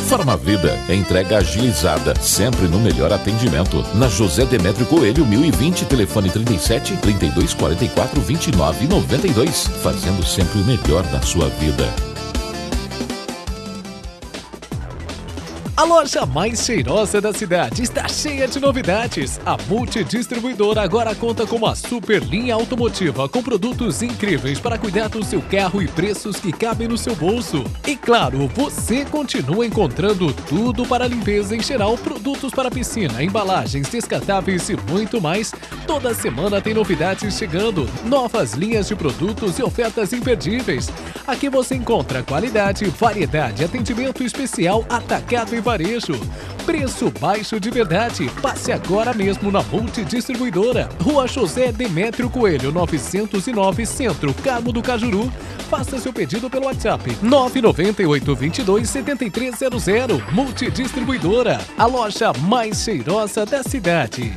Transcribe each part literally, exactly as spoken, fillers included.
Farmavida, entrega agilizada, sempre no melhor atendimento. Na José Demétrio Coelho, mil e vinte, telefone trinta e sete, trinta e dois, quarenta e quatro, vinte e nove, noventa e dois. Fazendo sempre o melhor da sua vida. A loja mais cheirosa da cidade está cheia de novidades. A Multidistribuidora agora conta com uma super linha automotiva com produtos incríveis para cuidar do seu carro e preços que cabem no seu bolso. E claro, você continua encontrando tudo para limpeza em geral, produtos para piscina, embalagens, descartáveis e muito mais. Toda semana tem novidades chegando, novas linhas de produtos e ofertas imperdíveis. Aqui você encontra qualidade, variedade, atendimento especial, atacado e varejo. Preço baixo de verdade. Passe agora mesmo na Multidistribuidora. Rua José Demétrio Coelho, novecentos e nove, Centro, Carmo do Cajuru. Faça seu pedido pelo WhatsApp nove nove oito, dois dois, sete três zero zero. Multidistribuidora, a loja mais cheirosa da cidade.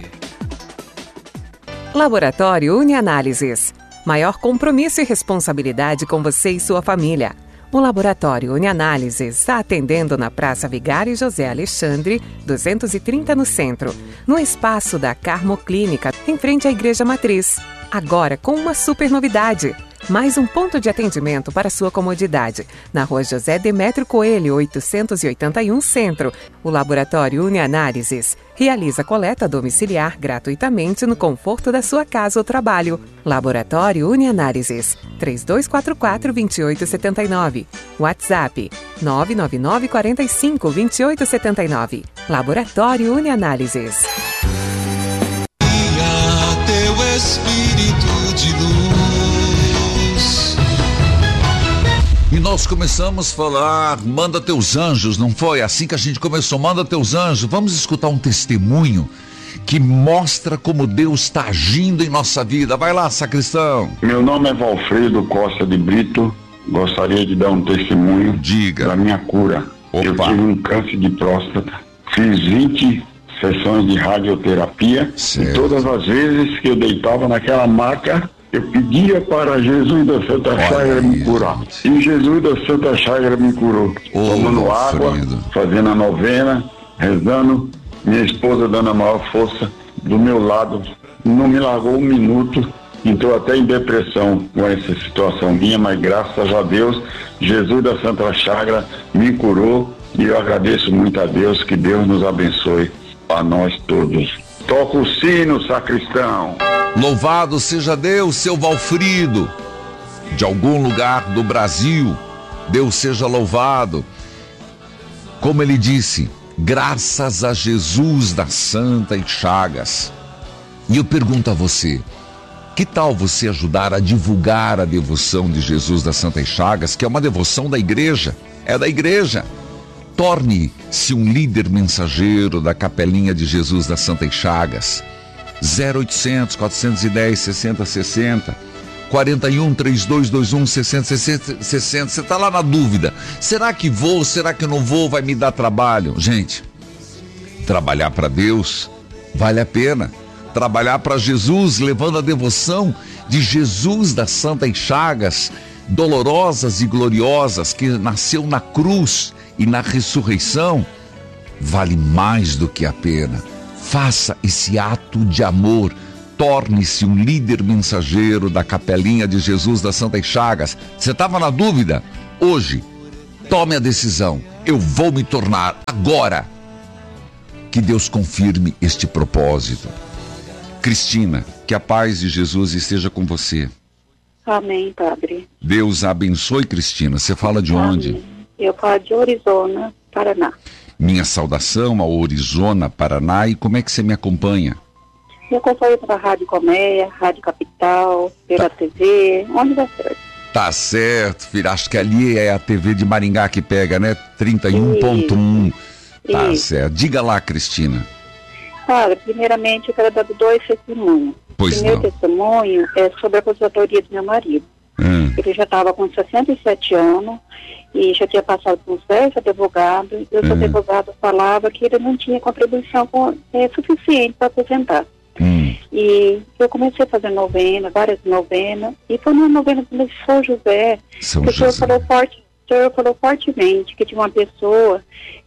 Laboratório Unianálises. Maior compromisso e responsabilidade com você e sua família. O Laboratório Unianálises está atendendo na Praça Vigário José Alexandre, duzentos e trinta no centro, no espaço da Carmo Clínica, em frente à Igreja Matriz. Agora com uma super novidade. Mais um ponto de atendimento para sua comodidade. Na Rua José Demétrio Coelho, oitocentos e oitenta e um, Centro. O Laboratório Unianálises realiza coleta domiciliar gratuitamente no conforto da sua casa ou trabalho. Laboratório Unianálises, três dois quatro quatro, dois oito sete nove. WhatsApp, nove nove nove, quatro cinco, dois oito sete nove. Laboratório Unianálises. Teu Espírito de luz. E nós começamos a falar, manda teus anjos, não foi? Assim que a gente começou, manda teus anjos. Vamos escutar um testemunho que mostra como Deus está agindo em nossa vida. Vai lá, sacristão. Meu nome é Valfredo Costa de Brito. Gostaria de dar um testemunho. Diga. Da minha cura. Opa. Eu tive um câncer de próstata. Fiz vinte sessões de radioterapia. Certo. E todas as vezes que eu deitava naquela maca, eu pedia para Jesus da Santa Chagra me curar. E Jesus da Santa Chagra me curou. Ô, Tomando Alfredo. água, fazendo a novena, rezando. Minha esposa dando a maior força do meu lado. Não me largou um minuto. Entrou até em depressão com essa situação minha, mas graças a Deus, Jesus da Santa Chagra me curou. E eu agradeço muito a Deus, que Deus nos abençoe a nós todos. Toca o sino, sacristão. Louvado seja Deus, seu Valfrido, de algum lugar do Brasil. Deus seja louvado. Como ele disse, graças a Jesus da Santa Chagas. E eu pergunto a você, que tal você ajudar a divulgar a devoção de Jesus da Santa Chagas, que é uma devoção da igreja, é da igreja. Torne-se um líder mensageiro da Capelinha de Jesus das Santas Chagas. zero oitocentos, quatrocentos e dez, sessenta sessenta, quarenta e um, trinta e dois, vinte e um, sessenta sessenta. Você está lá na dúvida. Será que vou? Será que não vou? Vai me dar trabalho? Gente, trabalhar para Deus vale a pena. Trabalhar para Jesus, levando a devoção de Jesus das Santas Chagas, dolorosas e gloriosas, que nasceu na cruz e na ressurreição, vale mais do que a pena. Faça esse ato de amor, torne-se um líder mensageiro da Capelinha de Jesus das Santas Chagas. Você estava na dúvida? Hoje, tome a decisão. Eu vou me tornar agora. Que Deus confirme este propósito. Cristina, que a paz de Jesus esteja com você. Amém, Padre. Deus abençoe, Cristina. Você fala de onde? Amém. Eu falo de Orizona, Paraná. Minha saudação a Orizona, Paraná. E como é que você me acompanha? Eu acompanho pela Rádio Colmeia, Rádio Capital, pela tá. T V, onde dá certo. Tá certo, filho. Acho que ali é a T V de Maringá que pega, né? trinta e um ponto um. Tá Isso. certo. Diga lá, Cristina. Padre, primeiramente eu quero dar dois testemunhos. Pois o primeiro não. testemunho é sobre a aposentadoria do meu marido. Hum. Ele já estava com sessenta e sete anos e já tinha passado por uns dez advogados. E os hum. advogados falavam que ele não tinha contribuição com, é, suficiente para aposentar. Hum. E eu comecei a fazer novena, várias novenas, e foi numa novena do São José, São que o senhor José. falou, forte, o senhor falou fortemente que tinha uma pessoa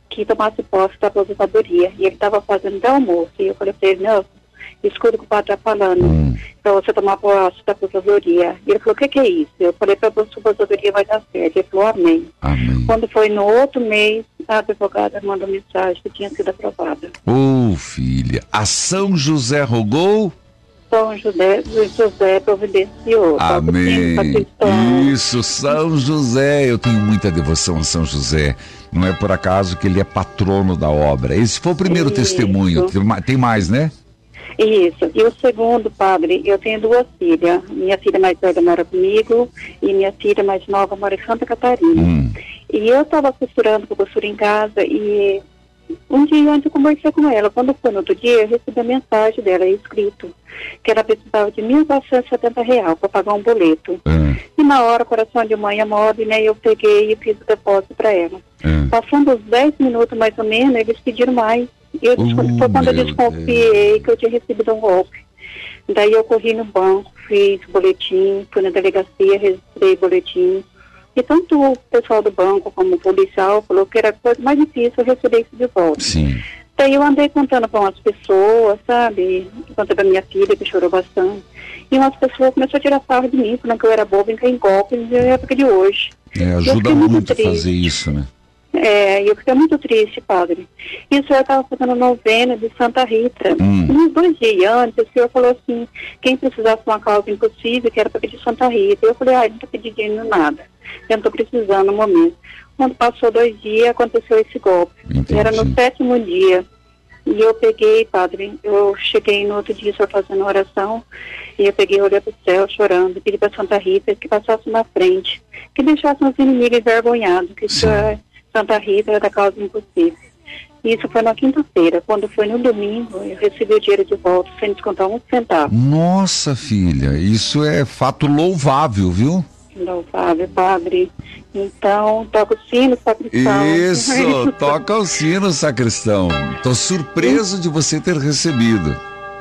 que tomasse posse da aposentadoria. E ele estava fazendo até almoço. E eu falei para ele, não, escuta o que o padre está falando, Hum. para você tomar posse da aposentadoria. E ele falou, o que, que é isso? Eu falei, para a aposentadoria vai dar certo. Ele falou, amém. Amém. Quando foi no outro mês, a advogada mandou mensagem que tinha sido aprovada. Ô, oh, filha, a São José rogou? São José, José providenciou. Amém. Paquistão. Isso, São José. Eu tenho muita devoção a São José. Não é por acaso que ele é patrono da obra. Esse foi o primeiro Isso. testemunho. Tem ma- Tem mais, né? Isso. E o segundo, padre, eu tenho duas filhas. Minha filha mais velha mora comigo e minha filha mais nova mora em Santa Catarina. Hum. E eu estava costurando, com costura em casa, e um dia antes eu conversei com ela. Quando foi no outro dia, eu recebi a mensagem dela, escrito, que ela precisava de mil novecentos e setenta reais para pagar um boleto. É, E na hora, coração de mãe, move, né, eu peguei e fiz o depósito para ela. é. Passando os dez minutos mais ou menos, eles pediram mais. Eu, Oh, foi quando eu meu desconfiei que eu tinha recebido um golpe. Daí eu corri no banco, fiz boletim, fui na delegacia, registrei o boletim. E tanto o pessoal do banco como o policial falou que era a coisa mais difícil eu receber isso de volta. Sim. Daí eu andei contando para umas pessoas, sabe? Contei para minha filha, que chorou bastante. E umas pessoas começaram a tirar sarro de mim, falando que eu era boba em cair em golpe na época de hoje. É, Eu ajuda fiquei muito muito a triste. fazer isso, né? É, e eu fiquei muito triste, padre. E o senhor estava fazendo novena de Santa Rita. Hum. Uns dois dias antes, o senhor falou assim, quem precisasse de uma causa impossível, que era para pedir Santa Rita. Eu falei, ai, não estou pedindo nada. Eu não estou precisando no momento. Quando passou dois dias, aconteceu esse golpe. Entendi. Era no sétimo dia. E eu peguei, padre, eu cheguei no outro dia, o senhor fazendo oração, e eu peguei, olhei para o céu, chorando, e pedi para Santa Rita que passasse na frente, que deixasse os inimigos envergonhados, que isso é Santa Rita era da causa impossível. Isso foi na quinta-feira. Quando foi no domingo, eu recebi o dinheiro de volta, sem descontar um centavo. Nossa, filha, isso é fato louvável, viu? Louvável, padre. Então, toca o sino, sacristão. Isso, toca o sino, sacristão. Tô surpreso de você ter recebido.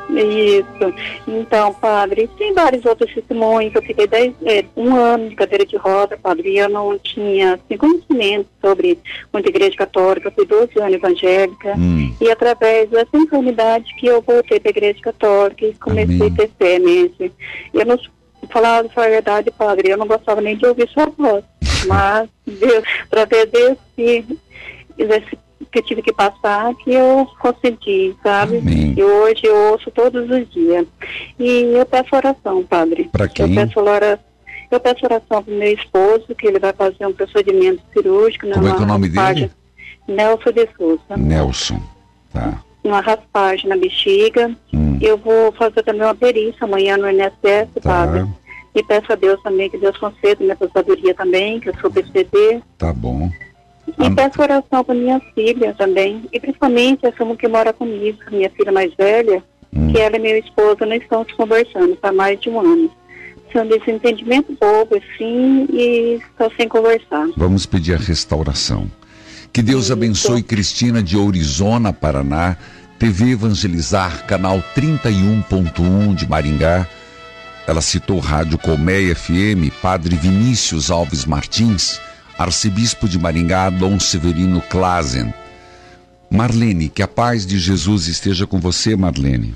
Isso. Então, padre, tem vários outros testemunhos. Eu fiquei dez, é, um ano de cadeira de roda, padre, e eu não tinha assim, conhecimento sobre muita igreja católica. Eu fui doze anos evangélica. Hum. E através dessa enfermidade que eu voltei para a igreja católica e comecei Amém. a ter fé mesmo. Eu não, falar a verdade, padre, eu não gostava nem de ouvir sua voz. Mas, Deus, através desse, desse que eu tive que passar, que eu consegui, sabe? Amém. E hoje eu ouço todos os dias. E eu peço oração, padre. Pra quem? Eu peço oração, eu peço oração para o meu esposo, que ele vai fazer um procedimento cirúrgico. Como é que é o nome dele? Nelson de Souza. Nelson. Tá. Uma raspagem na bexiga. Hum. Eu vou fazer também uma perícia amanhã no I N S S, Tá. padre. E peço a Deus também que Deus conceda minha aposentadoria também, que eu sou P C D. Tá bom. E Am- peço oração para minha filha também. E principalmente essa uma que mora comigo, minha filha mais velha, Hum. que ela e meu esposo não estão se conversando há mais de um ano. São desentendimento bobo, assim, e estão sem conversar. Vamos pedir a restauração. Que Deus Isso. abençoe Cristina de Ourizona, Paraná, T V Evangelizar, canal trinta e um ponto um de Maringá. Ela citou Rádio Colmeia F M, Padre Vinícius Alves Martins, Arcebispo de Maringá, Dom Severino Klazen. Marlene, que a paz de Jesus esteja com você, Marlene.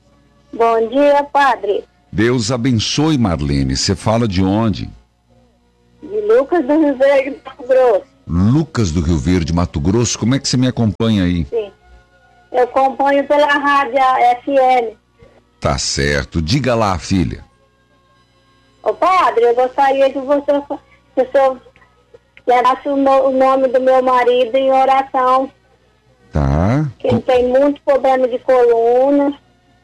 Bom dia, padre. Deus abençoe, Marlene. Você fala de onde? De Lucas do Rio Verde, Mato Grosso. Lucas do Rio Verde, Mato Grosso. Como é que você me acompanha aí? Sim. Eu acompanho pela rádio F M. Tá certo. Diga lá, filha. Ô padre, eu gostaria de você, que o senhor levasse o, no, o nome do meu marido em oração, Tá. que ele tem muito problema de coluna.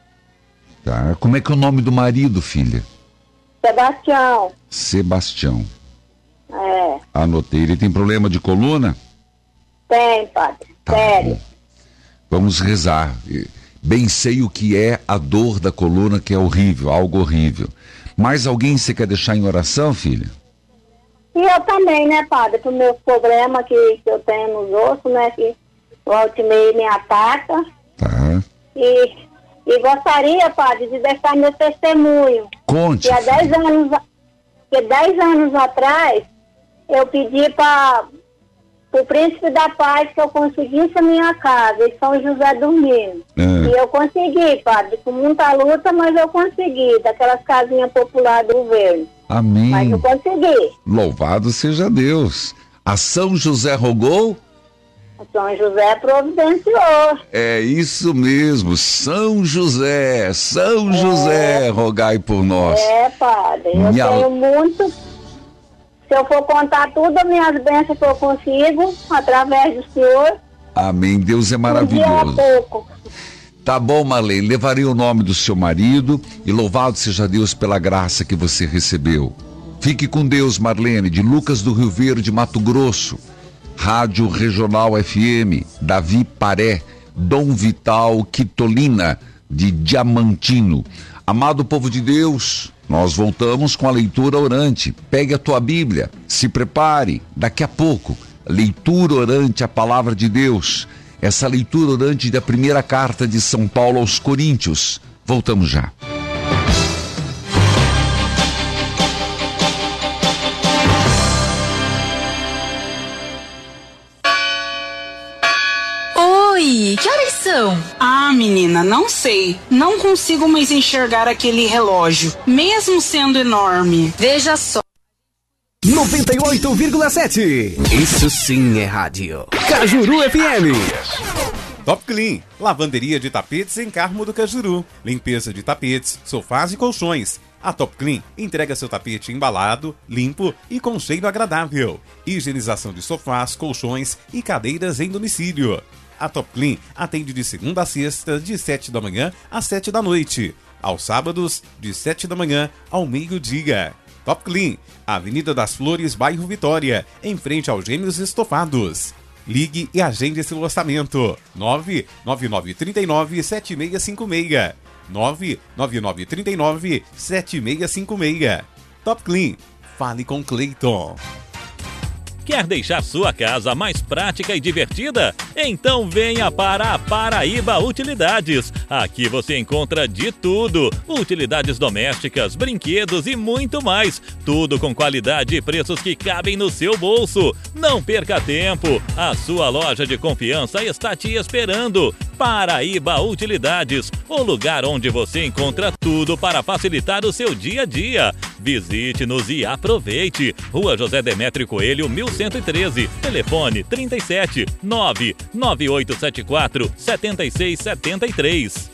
Tá. Como é que é o nome do marido, filha? Sebastião. Sebastião. É, Anotei. Ele tem problema de coluna? tem, padre. Tá Sério. bom. Vamos rezar. Bem sei o que é a dor da coluna, que é horrível, algo horrível. Mais alguém você quer deixar em oração, filha? E eu também, né, padre, pro meu problema que, que eu tenho nos ossos, né, que o Altimei me ataca. Tá. E, e gostaria, padre, de deixar meu testemunho. Conte. Que há dez filha. anos, que dez anos atrás, eu pedi para o Príncipe da Paz, que eu conseguisse a minha casa, em São José do Minas. É. E eu consegui, padre, com muita luta, mas eu consegui, daquelas casinhas populares do governo. Amém. Mas eu consegui. Louvado seja Deus. A São José rogou? São José providenciou. É isso mesmo, São José, São é. José, rogai por nós. É, padre, eu Minha... tenho muito... Se eu for contar tudo as minhas bênçãos que eu consigo, através do Senhor. Amém, Deus é maravilhoso. Um dia é pouco. Tá bom, Marlene, levarei o nome do seu marido e louvado seja Deus pela graça que você recebeu. Fique com Deus, Marlene, de Lucas do Rio Verde, Mato Grosso. Rádio Regional F M, Davi Paré, Dom Vital Quitolina, de Diamantino. Amado povo de Deus, nós voltamos com a leitura orante. Pegue a tua Bíblia, se prepare, daqui a pouco, leitura orante, a palavra de Deus. Essa leitura orante da primeira carta de São Paulo aos Coríntios. Voltamos já. Oi, que horas são? Ah, menina, não sei. Não consigo mais enxergar aquele relógio, mesmo sendo enorme. Veja só. noventa e oito vírgula sete. Isso sim é rádio. Cajuru F M. Top Clean, lavanderia de tapetes em Carmo do Cajuru. Limpeza de tapetes, sofás e colchões. A Top Clean entrega seu tapete embalado, limpo e com cheiro agradável. Higienização de sofás, colchões e cadeiras em domicílio. A Top Clean atende de segunda a sexta, de sete da manhã às sete da noite. Aos sábados, de sete da manhã ao meio-dia. Top Clean, Avenida das Flores, bairro Vitória, em frente aos Gêmeos Estofados. Ligue e agende seu orçamento. nove nove nove três nove sete seis cinco seis. nove nove nove três nove sete seis cinco seis. Top Clean, fale com Cleiton. Quer deixar sua casa mais prática e divertida? Então venha para a Paraíba Utilidades. Aqui você encontra de tudo: utilidades domésticas, brinquedos e muito mais. Tudo com qualidade e preços que cabem no seu bolso. Não perca tempo. A sua loja de confiança está te esperando. Paraíba Utilidades, o lugar onde você encontra tudo para facilitar o seu dia a dia. Visite-nos e aproveite. Rua José Demétrio Coelho, mil cento e treze. Telefone trinta e sete, nove nove oito sete quatro, sete seis sete três.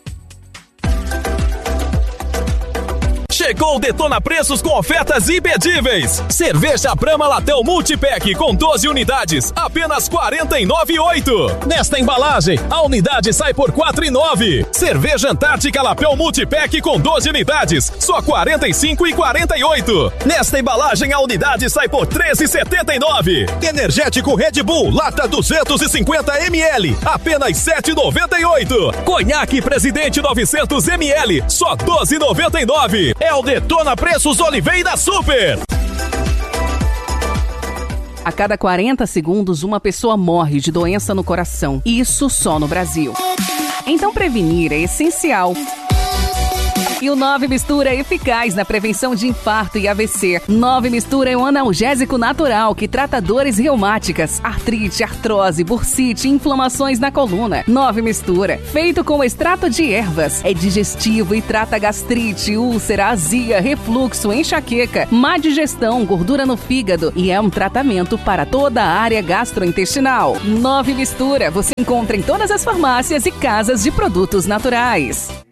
Chegou o Detona Preços com ofertas imperdíveis. Cerveja Brahma Latão Multipack com doze unidades, apenas quarenta e nove reais e oito centavos. Nesta embalagem, a unidade sai por quatro reais e nove centavos. Cerveja Antártica Lapéu Multipack com doze unidades, só quarenta e cinco reais e quarenta e oito centavos. Nesta embalagem, a unidade sai por treze reais e setenta e nove centavos. Energético Red Bull, lata duzentos e cinquenta mililitros, apenas sete reais e noventa e oito centavos. Conhaque Presidente novecentos mililitros, só doze reais e noventa e nove centavos. É o Detona Preços Oliveira Super. A cada quarenta segundos, uma pessoa morre de doença no coração. Isso só no Brasil. Então prevenir é essencial. E o nove Mistura é eficaz na prevenção de infarto e A V C. nove Mistura é um analgésico natural que trata dores reumáticas, artrite, artrose, bursite e inflamações na coluna. nove Mistura, feito com extrato de ervas, é digestivo e trata gastrite, úlcera, azia, refluxo, enxaqueca, má digestão, gordura no fígado e é um tratamento para toda a área gastrointestinal. nove Mistura, você encontra em todas as farmácias e casas de produtos naturais.